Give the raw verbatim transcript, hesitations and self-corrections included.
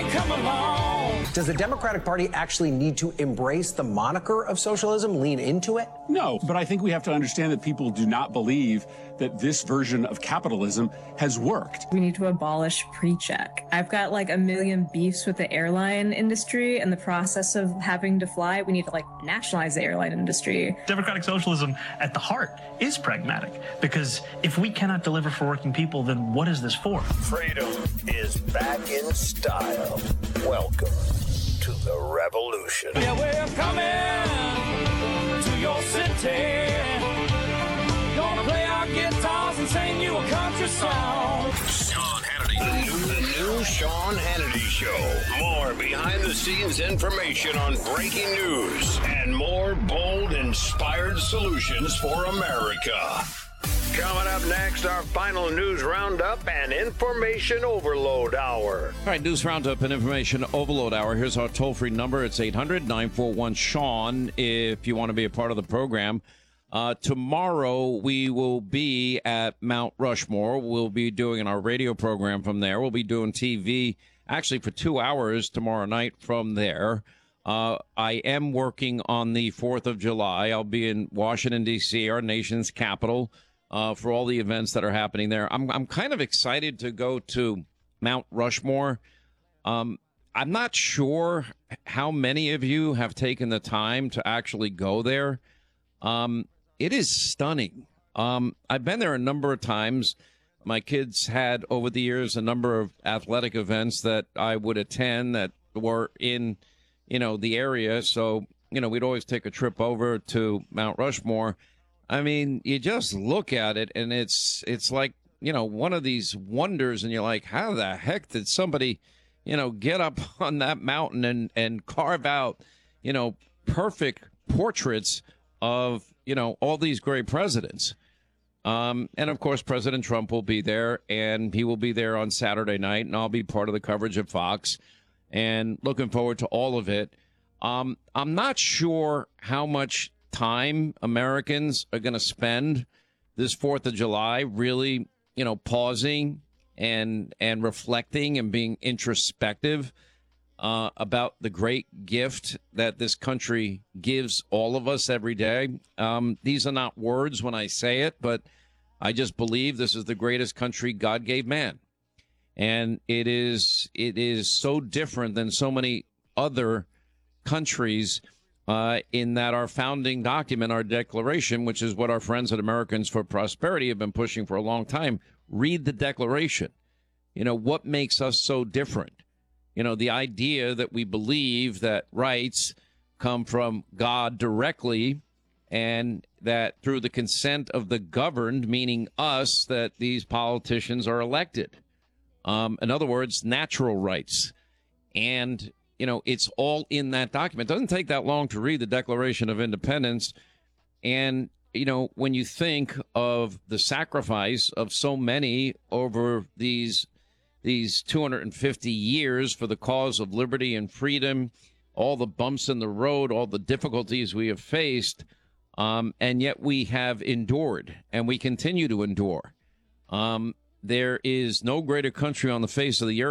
come along. Does the Democratic Party actually need to embrace the moniker of socialism, lean into it? No, but I think we have to understand that people do not believe that this version of capitalism has worked. We need to abolish pre-check. I've got like a million beefs with the airline industry and the process of having to fly. We need to like nationalize the airline industry. Democratic socialism at the heart is pragmatic, because if we cannot deliver for working people, then what is this for? Freedom is back in style. Welcome to the revolution. Yeah, we're coming to your city. Gonna play our guitars and sing you a country song. Sean Hannity. The new, the new Sean Hannity Show. More behind-the-scenes information on breaking news and more bold, inspired solutions for America. Coming up next, our final news roundup and information overload hour. All right, news roundup and information overload hour. Here's our toll-free number. It's eight hundred nine four one Sean if you want to be a part of the program. Uh, tomorrow, we will be at Mount Rushmore. We'll be doing our radio program from there. We'll be doing T V actually for two hours tomorrow night from there. Uh, I am working on the fourth of July. I'll be in Washington, D C, our nation's capital. Uh, for all the events that are happening there. I'm I'm kind of excited to go to Mount Rushmore. Um, I'm not sure how many of you have taken the time to actually go there. Um, it is stunning. Um, I've been there a number of times. My kids had, over the years, a number of athletic events that I would attend that were in, you know, the area. So, you know, we'd always take a trip over to Mount Rushmore. I mean, you just look at it, and it's it's like, you know, one of these wonders, and you're like, how the heck did somebody, you know, get up on that mountain and, and carve out, you know, perfect portraits of, you know, all these great presidents? Um, and, of course, President Trump will be there, and he will be there on Saturday night, and I'll be part of the coverage at Fox, and looking forward to all of it. Um, I'm not sure how much time Americans are going to spend this fourth of July really, you know, pausing and and reflecting and being introspective uh, about the great gift that this country gives all of us every day. Um, these are not words when I say it, but I just believe this is the greatest country God gave man. And it is it is so different than so many other countries Uh, in that our founding document, our declaration, which is what our friends at Americans for Prosperity have been pushing for a long time, read the declaration. You know, what makes us so different? You know, the idea that we believe that rights come from God directly, and that through the consent of the governed, meaning us, that these politicians are elected. Um, in other words, natural rights. And you know, it's all in that document. It doesn't take that long to read the Declaration of Independence. And, you know, when you think of the sacrifice of so many over these these two hundred fifty years for the cause of liberty and freedom, all the bumps in the road, all the difficulties we have faced, um, and yet we have endured, and we continue to endure. Um, there is no greater country on the face of the earth